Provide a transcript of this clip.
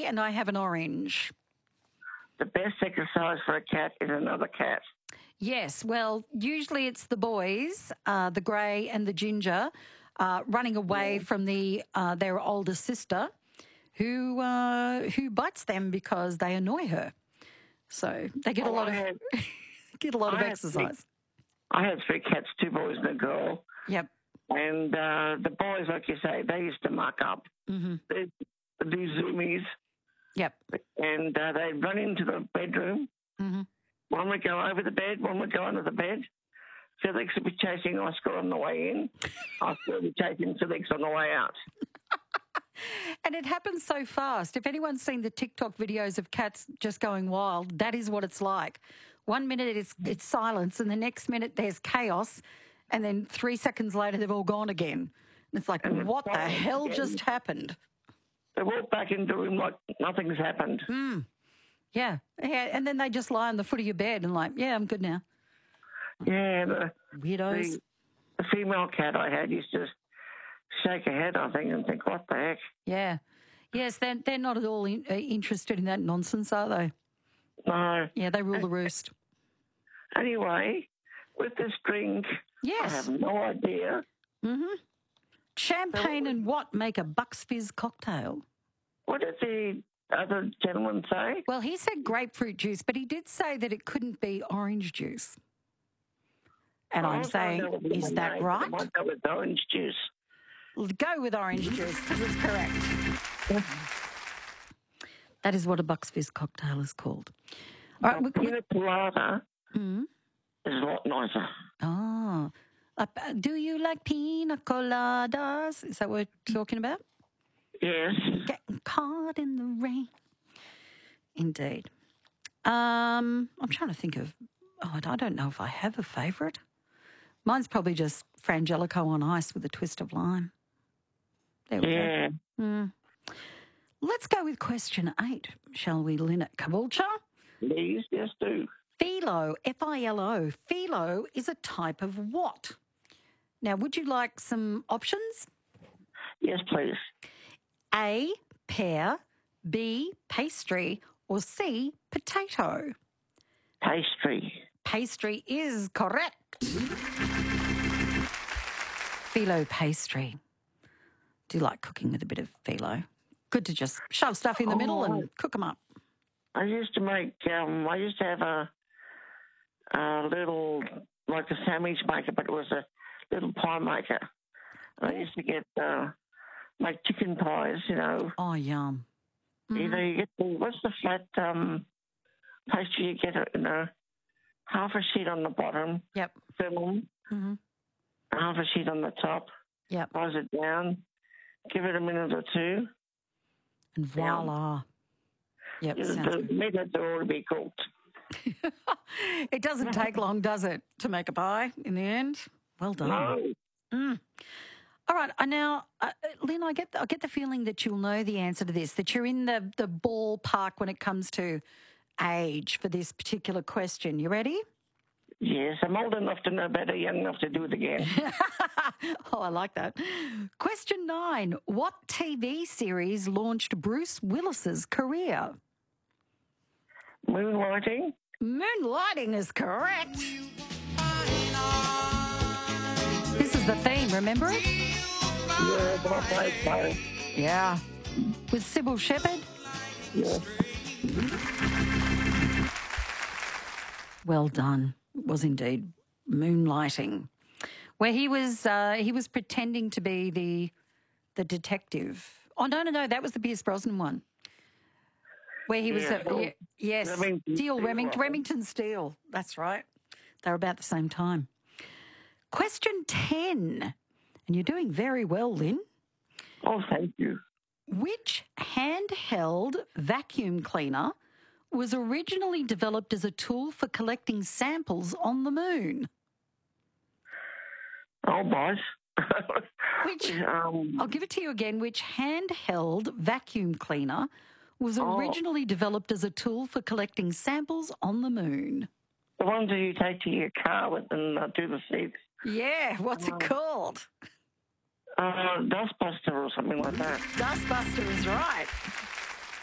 and I have an orange. The best exercise for a cat is another cat. Yes, well, usually it's the boys, the grey and the ginger, running away from their older sister, who bites them because they annoy her. So they get a lot of exercise. I had 3 cats, 2 boys and a girl. Yep. And the boys, like you say, they used to muck up. Mm-hmm. They do zoomies. Yep. And they'd run into the bedroom. Mm-hmm. One would go over the bed, one would go under the bed. Felix would be chasing Oscar on the way in. Oscar would be chasing Felix on the way out. And it happens so fast. If anyone's seen the TikTok videos of cats just going wild, that is what it's like. 1 minute it's silence, and the next minute there's chaos, and then 3 seconds later they've all gone again. And it's like, what the hell just happened? They walk back into the room like nothing's happened. Yeah, and then they just lie on the foot of your bed and like, yeah, I'm good now. Yeah, weirdos. The female cat I had used to shake her head, I think, and think, what the heck? Yeah. Yes, they're not at all interested in that nonsense, are they? No. Yeah, they rule the roost. Anyway, with this drink, yes. I have no idea. Mm-hmm. Champagne and what make a Bucks Fizz cocktail? What did the other gentleman say? Well, he said grapefruit juice, but he did say that it couldn't be orange juice. And I'm saying, is that right? I might go with orange juice. Go with orange juice because it's correct. That is what a Bucks Fizz cocktail is called. All right, Pina colada is a lot nicer. Oh. Do you like pina coladas? Is that what we're talking about? Yes. Getting caught in the rain. Indeed. I'm trying to think of, I don't know if I have a favourite. Mine's probably just Frangelico on ice with a twist of lime. There we go. Let's go with question 8, shall we, Lynette Caboolture? Please, yes, do. Phyllo, F-I-L-O. Phyllo is a type of what? Now, would you like some options? Yes, please. A, pear, B, pastry, or C, potato? Pastry. Pastry is correct. Phyllo pastry. Do you like cooking with a bit of phyllo? Good to just shove stuff in the middle and cook them up. I used to make, I used to have a little, like a sandwich maker, but it was a little pie maker. I used to get, make chicken pies, you know. Oh, yum. Either you get what's the flat pastry you get, you know, half a sheet on the bottom. Yep. Film. Half a sheet on the top. Yep. Close it down. Give it a minute or two. And voila. Yep, the meat had to already be cooked. It doesn't take long, does it, to make a pie in the end? Well done. No. All right, now, Lynn, I get the feeling that you'll know the answer to this, that you're in the ballpark when it comes to age for this particular question. You ready? Yes, I'm old enough to know better, young enough to do it again. Oh, I like that. Question 9. What TV series launched Bruce Willis's career? Moonlighting? Moonlighting is correct. This is the theme, remember it? Yeah, but I played so. Yeah. With Sybil Shepherd? Yeah. Well done. It was indeed Moonlighting, where he was pretending to be the detective. Oh, no, that was the Pierce Brosnan one. Where he was, yes, Remington Steele. That's right. They were about the same time. Question 10, and you're doing very well, Lynn. Oh, thank you. Which handheld vacuum cleaner was originally developed as a tool for collecting samples on the moon? Oh, boys. I'll give it to you again. Which handheld vacuum cleaner was originally developed as a tool for collecting samples on the moon? The ones that you take to your car with and do the seats. Yeah, what's it called? Dustbuster or something like that. Dustbuster is right.